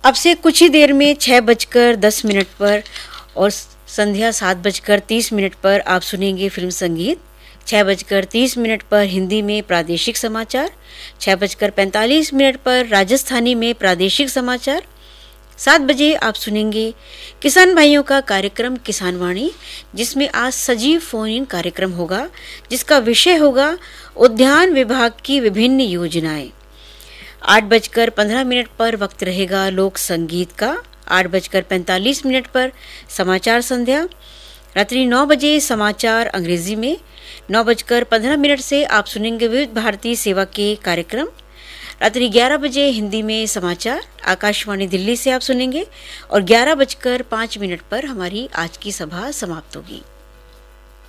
अब से कुछ ही देर में 6:10 पर और संध्या 7:30 पर आप सुनेंगे फिल्म संगीत। 6:30 पर हिंदी में प्रादेशिक समाचार, 6:45 पर राजस्थानी में प्रादेशिक समाचार। 7 बजे आप सुनेंगे किसान भाइयों का कार्यक्रम किसान वाणी, जिसमें आज सजीव फोन इन कार्यक्रम होगा, जिसका विषय होगा उद्यान विभाग की विभिन्न योजनाएं। 8:15 पर वक्त रहेगा लोक संगीत का। 8:45 पर समाचार संध्या। रात्रि 9 बजे समाचार अंग्रेजी में। 9:15 से आप सुनेंगे विविध भारती सेवा के कार्यक्रम। रात्रि 11 बजे हिंदी में समाचार आकाशवाणी दिल्ली से आप सुनेंगे और 11:05 पर हमारी आज की सभा समाप्त होगी।